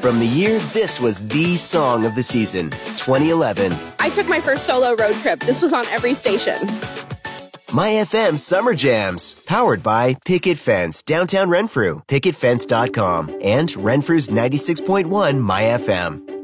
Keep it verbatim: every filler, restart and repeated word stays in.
From the year this was the song of the season, twenty eleven. I took my first solo road trip. This was on every station. My F M Summer Jams, powered by Picket Fence, downtown Renfrew, picket fence dot com, and Renfrew's ninety-six point one My F M.